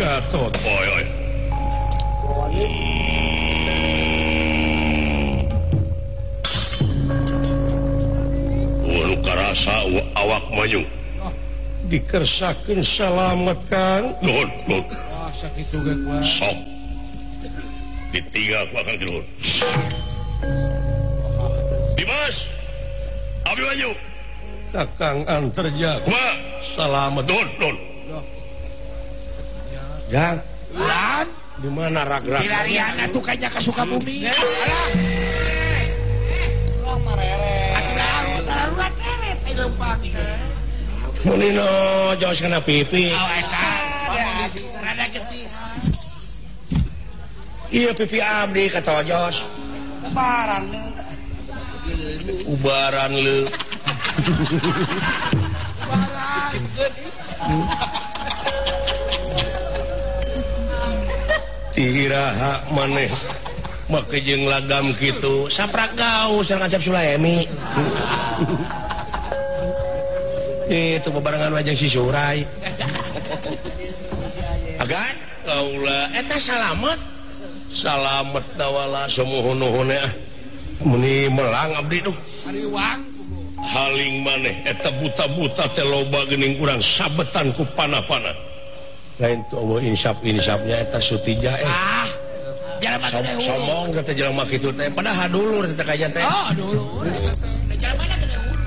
Gatot oi. Karasa awak manyung dikersakeun salamet Kang. Nuhun. Sakitu ge gua. Sok. Ditinggal ku akan nuhun. Dimas. Abi maju. Kakang antar jaga. Kumaha? Salamet nuhun. Yang Lan, di mana ragrag? pilarian atuh kayaknya ke Sukabumi. Munino jos kana pipi. Rada getihan. Iya pipi abdi kata jos. Ubaran leu. Tiraha maneh make jeung lagam kitu saprak gaus sareng Acep Sulaemi. Itu bebarengan wajeng si Surai. Agan kaula eta salamet dawala samuhun-nuhun muni melang abdi tuh Ariwang haling maneh eta buta-buta teh loba geuning urang sabetan ku panah-panah lain tuh eueuh insap-insapnya eta Sutija jelema teh somong teh jelema kitu teh padahal dulur teh kaya teh dulur jelema teh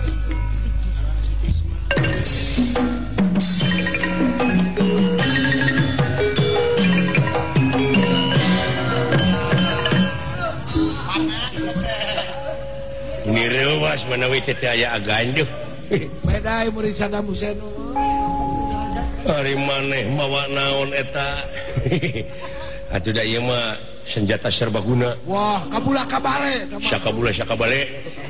ini rewas menawi teh aya aganjuh bedai muri Saddam Hussein ari maneh mawa naon eta atuh da ieu mah senjata serbaguna. Wah kabula kabale sakabale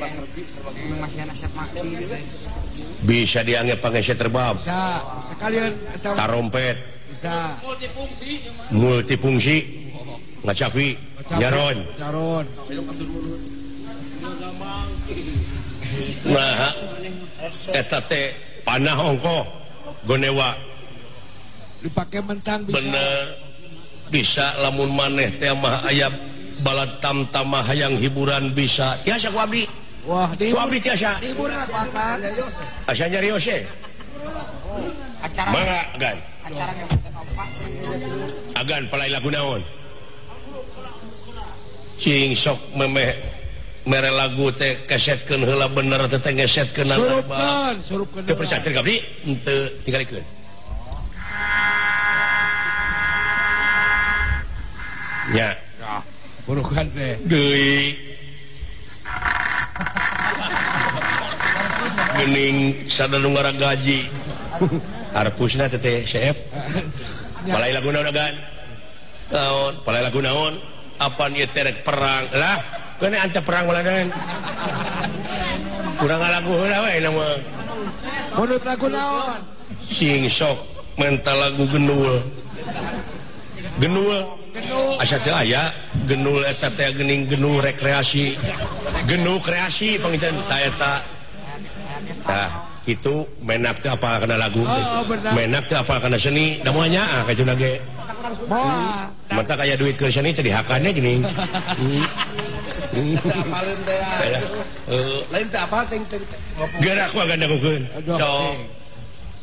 bisa dianggap pangeset terbab bisa sekalian tarompet bisa multifungsi ngacapi nyaron nah eta teh panah ongko gonewa dipake mentang bisa bener bisa lamun maneh teh mah aya balad tamtamah hayang hiburan bisa tiasa ku abdi. Wah ku abdi tiasa hiburan apa asa nyarios acara mangga gan acara agan palai lagu naon cing sok memeh mere lagu teh kesetkeun heula bener teh ngesetkeun surupkeun teu percaya ka abdi henteu tinggalikeun nya burukan teh deui geuning sadanu ngaragaji harpusna teh Chef palai lagu naon agan naon palai lagu naon apa ieu teh perang lah kene ante perang baladan kurang lagu heula we nama menurut lagu naon sing sok mental lagu genul asa teu aya genul eta teh geuning genul rekreasi genul kreasi pangitan ta eta tah kitu menak teh apa kana lagu menak teh apa kana seni da moal nyaa ka cenah ge moal mata kaya duit keur seni teh dihakannya geuning apaleun teh lain teh apa teh gerak ku agan dagukeun sok